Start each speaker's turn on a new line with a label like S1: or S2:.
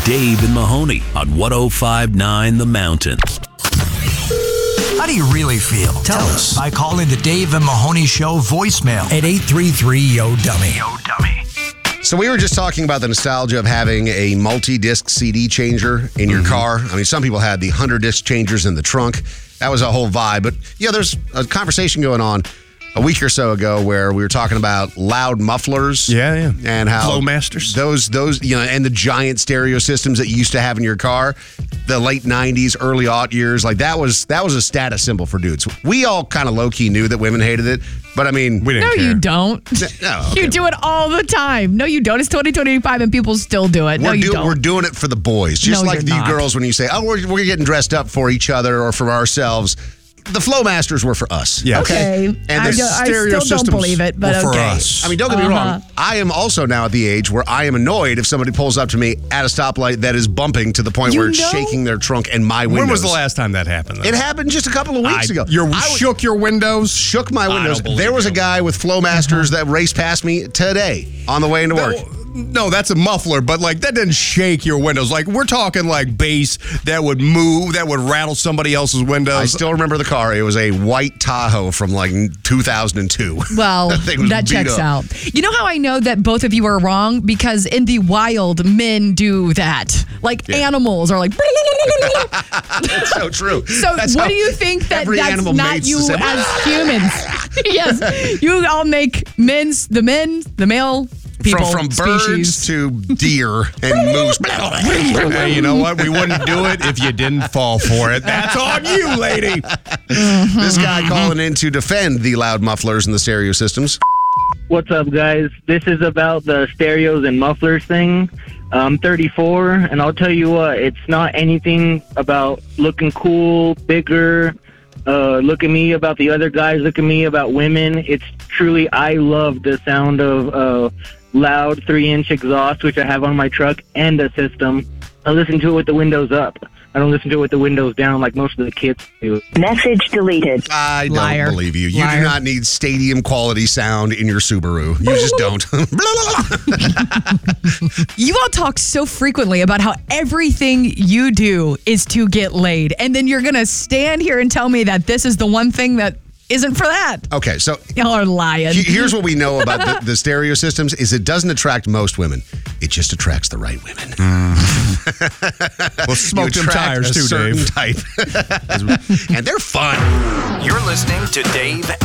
S1: Dave and Mahoney on 105.9 The Mountain.
S2: How do you really feel? Tell us by calling the Dave and Mahoney Show voicemail at 833-YO-DUMMY.
S3: So we were just talking about the nostalgia of having a multi-disc CD changer in your car. I mean, some people had the 100-disc changers in the trunk. That was a whole vibe. But, there's a conversation going on a week or so ago where we were talking about loud mufflers.
S4: Yeah.
S3: And how
S4: Flowmasters.
S3: Those, and the giant stereo systems that you used to have in your car, the late 90s, early aught years, like that was a status symbol for dudes. We all kind of low-key knew that women hated it, but I mean...
S4: We didn't
S5: No,
S4: care.
S5: you don't.
S3: No, okay.
S5: You do it all the time. No, you don't. It's 2025 and people still do it. No, you don't.
S3: We're doing it for the boys. Just
S5: No,
S3: like
S5: you're
S3: you
S5: not.
S3: girls when you say, oh, we're getting dressed up for each other or for ourselves. The Flowmasters were for us.
S4: Yeah.
S5: Okay.
S3: And
S5: I
S3: the
S5: still don't believe it, but
S4: were for
S5: okay.
S4: us.
S3: I mean, don't get me wrong. I am also now at the age where I am annoyed if somebody pulls up to me at a stoplight that is bumping to the point where it's shaking their trunk and my windows.
S4: When was the last time that happened, though?
S3: It happened just a couple of weeks ago.
S4: Shook your windows?
S3: Shook my windows.
S4: don't believe
S3: There was a
S4: you.
S3: guy with Flowmasters that raced past me today on the way into work.
S4: No, that's a muffler, but that didn't shake your windows. We're talking bass that would move, that would rattle somebody else's windows.
S3: I still remember the car. It was a white Tahoe from 2002.
S5: Well,
S3: thing was
S5: that
S3: beat
S5: checks
S3: up.
S5: out. You know how I know that both of you are wrong? Because in the wild, men do that. Animals are like...
S3: That's so true.
S5: So
S3: That's
S5: what
S3: how
S5: do you think that
S3: every
S5: that's
S3: animal
S5: not
S3: mates
S5: you
S3: the same-
S5: as humans? Yes. You all make the male people
S3: from birds
S5: species.
S3: to deer and moose.
S4: Hey, you know what? We wouldn't do it if you didn't fall for it. That's on you, lady.
S3: This guy calling in to defend the loud mufflers and the stereo systems.
S6: What's up, guys? This is about the stereos and mufflers thing. I'm 34, and I'll tell you what, it's not anything about looking cool, bigger, look at me about the other guys, look at me about women. It's truly, I love the sound of loud 3-inch exhaust, which I have on my truck, and a system. I listen to it with the windows up. I don't listen to it with the windows down like most of the kids do.
S7: Message deleted.
S3: I don't
S5: Liar.
S3: believe you. You
S5: Liar.
S3: do not need stadium quality sound in your Subaru. You just don't.
S5: You all talk so frequently about how everything you do is to get laid. And then you're going to stand here and tell me that this is the one thing that isn't for that.
S3: Okay, so
S5: Y'all are lying.
S3: here's what we know about the stereo systems is it doesn't attract most women. It just attracts the right women.
S4: Well, smoke
S3: You
S4: them
S3: attract
S4: tires
S3: a
S4: too,
S3: certain
S4: Dave.
S3: type. And they're fun.
S2: You're listening to Dave